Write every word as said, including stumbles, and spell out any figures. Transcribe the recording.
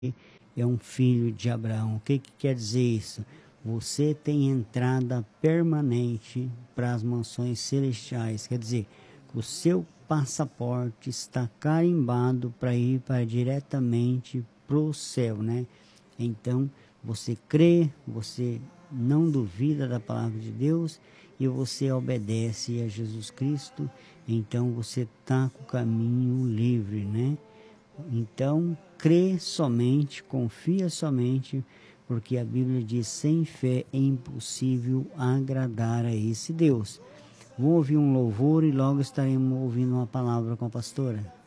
é um filho de Abraão. O que, que quer dizer isso? Você tem entrada permanente para as mansões celestiais. Quer dizer, o seu passaporte está carimbado para ir para diretamente para o céu, né? Então, você crê, você não duvida da palavra de Deus e você obedece a Jesus Cristo, então você está com o caminho livre, né? Então, crê somente, confia somente, porque a Bíblia diz, sem fé é impossível agradar a esse Deus. Vou ouvir um louvor e logo estaremos ouvindo uma palavra com a pastora.